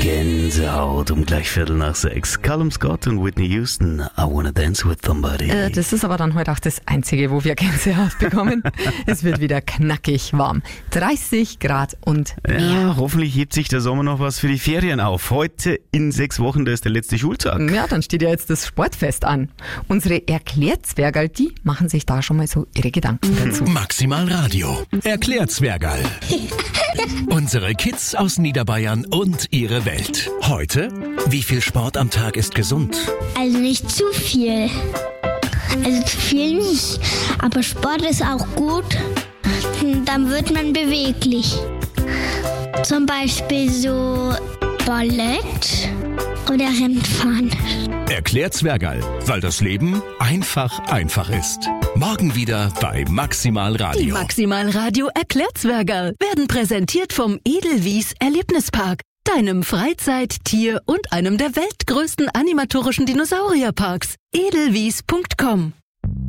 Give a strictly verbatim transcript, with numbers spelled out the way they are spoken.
Gänsehaut um gleich Viertel nach sechs. Callum Scott und Whitney Houston, I Wanna Dance With Somebody. Äh, das ist aber dann heute auch das Einzige, wo wir Gänsehaut bekommen. Es wird wieder knackig warm. dreißig Grad und mehr. Ja, hoffentlich hebt sich der Sommer noch was für die Ferien auf. Heute in sechs Wochen, da ist der letzte Schultag. Ja, dann steht ja jetzt das Sportfest an. Unsere Erklärzwergerl, die machen sich da schon mal so ihre Gedanken dazu. Maximal Radio. Erklärzwergerl. Unsere Kids aus Niederbayern und ihre Welt. Heute, wie viel Sport am Tag ist gesund? Also nicht zu viel. Also zu viel nicht. Aber Sport ist auch gut. Dann wird man beweglich. Zum Beispiel so Ballett oder Rennfahren. Erklärzwergerl, weil das Leben einfach einfach ist. Morgen wieder bei Maximal Radio. Die Maximal Radio Erklärzwergerl werden präsentiert vom Edelwies Erlebnispark, deinem Freizeit-, Tier- und einem der weltgrößten animatorischen Dinosaurierparks. edelwies punkt com